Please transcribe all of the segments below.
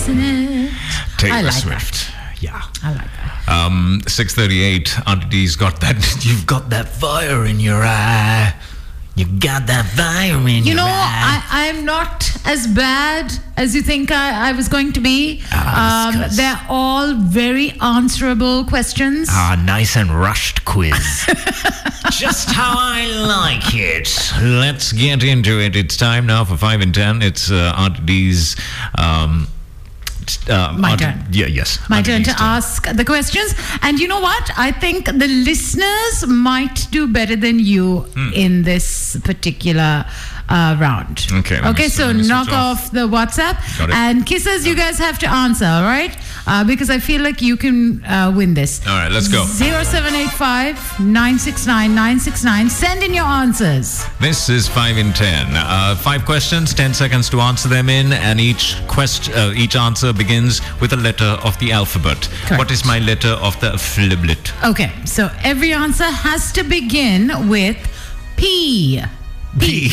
isn't it? Taylor Swift. Yeah. I like that. 6:38. Auntie D's got that. You've got that fire in your eye. You got that fire in your eye. You know, I'm not as bad as you think I was going to be. They're all very answerable questions. Nice and rushed quiz. Just how I like it. Let's get into it. It's time now for 5 and 10. It's Auntie D's... my turn. Yes. My turn to ask the questions. And you know what? I think the listeners might do better than you in this particular round. Okay, so knock off the WhatsApp. And kisses, you guys have to answer, all right? Because I feel like you can win this. All right, let's go. 0785 969 969. Send in your answers. This is 5 in 10. 5 questions, 10 seconds to answer them in, and each answer begins with a letter of the alphabet. Correct. What is my letter of the alphabet? Okay, so every answer has to begin with P. P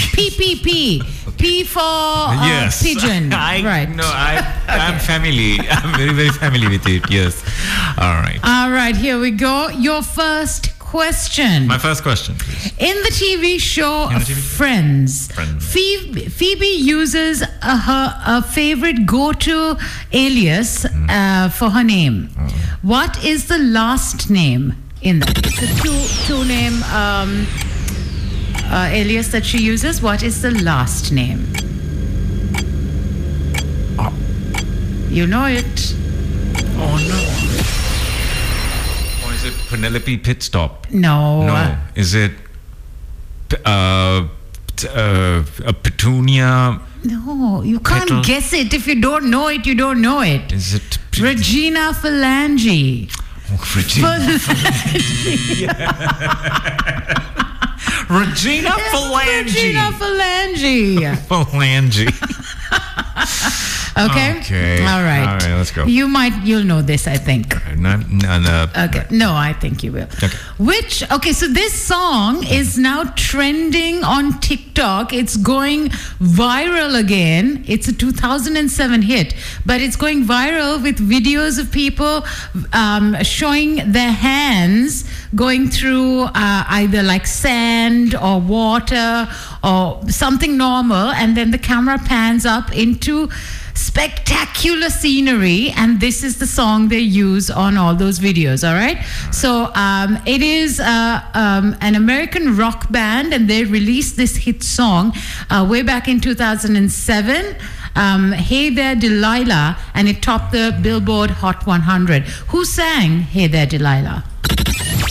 for pigeon. Right. No, I'm family. I'm very, very familiar with it. Yes. All right, here we go. Your first question. My first question, please. In the TV show Friends, Phoebe uses her favorite go-to alias for her name. What is the last name in that? It's a two-name alias that she uses. What is the last name? You know it. Oh no. Or is it Penelope Pitstop? No. Is it a Petunia? No, you can't guess it. If you don't know it, you don't know it. Is it Regina Phalange? Regina Phalange. Regina Phalange. Phalange. Okay. All right. Let's go. You'll know this, I think. Okay. No, I think you will. Okay. So this song is now trending on TikTok. It's going viral again. It's a 2007 hit, but it's going viral with videos of people showing their hands going through either like sand or water or something normal, and then the camera pans up into spectacular scenery, and this is the song they use on all those videos. All right, so it is an American rock band, and they released this hit song way back in 2007. Hey There Delilah, and it topped the Billboard Hot 100. Who sang Hey There Delilah?